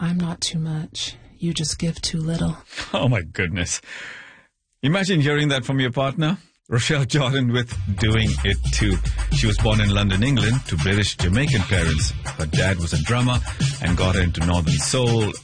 I'm not too much. You just give too little. Oh, my goodness. Imagine hearing that from your partner. Rochelle Jordan with Doing It Too. She was born in London, England, to British Jamaican parents. Her dad was a drummer and got her into Northern Soul.